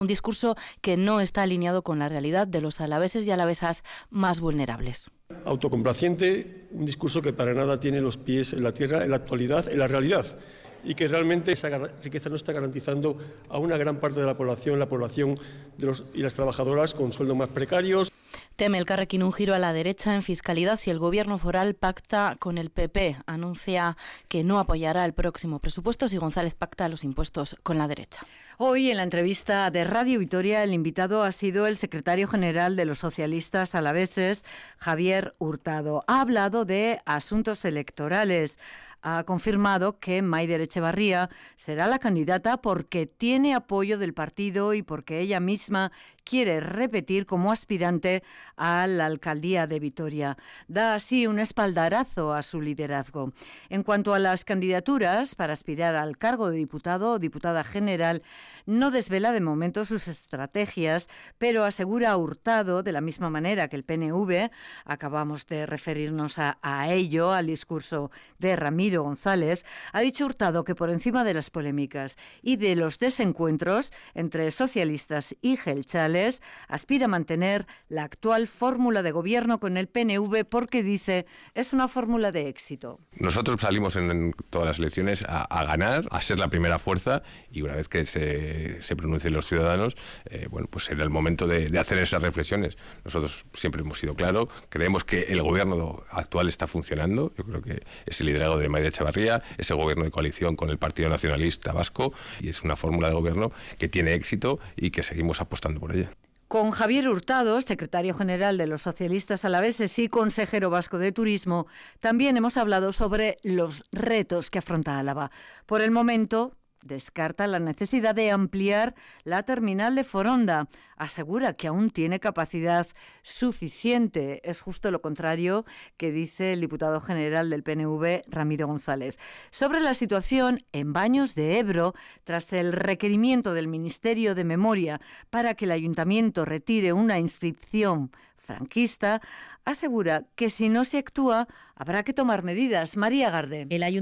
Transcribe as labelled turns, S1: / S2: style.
S1: Un discurso que no está alineado con la realidad de los alaveses y alavesas más vulnerables.
S2: Autocomplaciente, un discurso que para nada tiene los pies en la tierra, en la actualidad, en la realidad, y que realmente esa riqueza no está garantizando a una gran parte de la población y las trabajadoras con sueldos más precarios.
S1: Teme Elkarrekin un giro a la derecha en fiscalidad si el gobierno foral pacta con el PP. Anuncia que no apoyará el próximo presupuesto si González pacta los impuestos con la derecha.
S3: Hoy en la entrevista de Radio Vitoria el invitado ha sido el secretario general de los socialistas alaveses, Javier Hurtado. Ha hablado de asuntos electorales. Ha confirmado que Maider Etxebarria será la candidata porque tiene apoyo del partido y porque ella misma quiere repetir como aspirante a la alcaldía de Vitoria. Da así un espaldarazo a su liderazgo. En cuanto a las candidaturas para aspirar al cargo de diputado o diputada general, no desvela de momento sus estrategias, pero asegura a Hurtado, de la misma manera que el PNV, acabamos de referirnos a ello, al discurso de Ramiro González, ha dicho Hurtado que por encima de las polémicas y de los desencuentros entre socialistas y jeltzales, aspira a mantener la actual fórmula de gobierno con el PNV porque dice es una fórmula de éxito.
S4: Nosotros salimos en todas las elecciones a ganar, a ser la primera fuerza, y una vez que se pronuncien los ciudadanos, pues será el momento de hacer esas reflexiones. Nosotros siempre hemos sido claros, creemos que el gobierno actual está funcionando. Yo creo que ese liderazgo de Maider Etxebarria, ese gobierno de coalición con el Partido Nacionalista Vasco, y es una fórmula de gobierno que tiene éxito y que seguimos apostando por ella.
S3: Con Javier Hurtado, secretario general de los socialistas alaveses y consejero vasco de Turismo, también hemos hablado sobre los retos que afronta Álava. Por el momento, descarta la necesidad de ampliar la terminal de Foronda. Asegura que aún tiene capacidad suficiente. Es justo lo contrario que dice el diputado general del PNV, Ramiro González. Sobre la situación en Baños de Ebro, tras el requerimiento del Ministerio de Memoria para que el ayuntamiento retire una inscripción franquista, asegura que si no se actúa habrá que tomar medidas. María Garde.